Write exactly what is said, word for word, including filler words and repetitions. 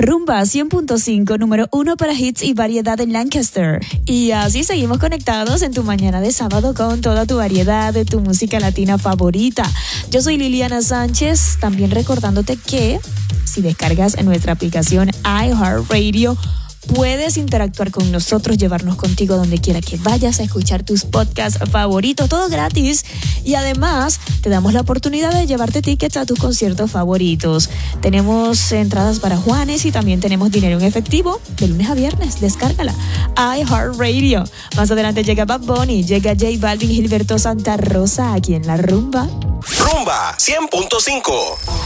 Rumba cien punto cinco, número uno para hits y variedad en Lancaster. Y así seguimos conectados en tu mañana de sábado con toda tu variedad de tu música latina favorita. Yo soy Liliana Sánchez, también recordándote que si descargas nuestra aplicación iHeartRadio, puedes interactuar con nosotros, llevarnos contigo donde quiera que vayas a escuchar tus podcasts favoritos, todo gratis. Y además te damos la oportunidad de llevarte tickets a tus conciertos favoritos. Tenemos entradas para Juanes y también tenemos dinero en efectivo de lunes a viernes. Descárgala. iHeartRadio. Más adelante llega Bad Bunny, llega J Balvin, Gilberto Santa Rosa aquí en La Rumba. Rumba cien punto cinco.